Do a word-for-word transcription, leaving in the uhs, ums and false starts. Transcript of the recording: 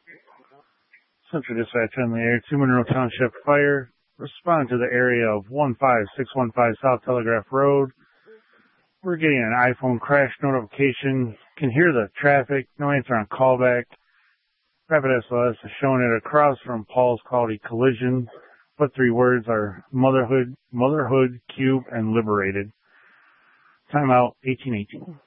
Central Dispatch on the air, two Monroe Township Fire. Respond to the area of one five six one five South Telegraph Road. We're getting an iPhone crash notification. Can hear the traffic. No answer on callback. Rapid S O S is showing it across from Paul's Quality Collision. But three words are motherhood, motherhood, cube, and liberated. Timeout eighteen eighteen.